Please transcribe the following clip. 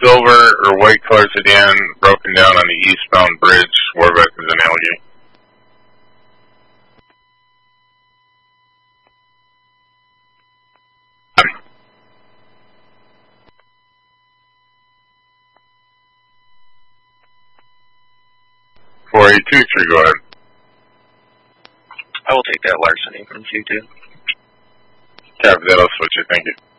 silver or white color sedan broken down on the eastbound bridge, Warbeck is an Algae. Four eight two three, go ahead. I will take that larceny from Q2. Copy that, I'll switch it, thank you.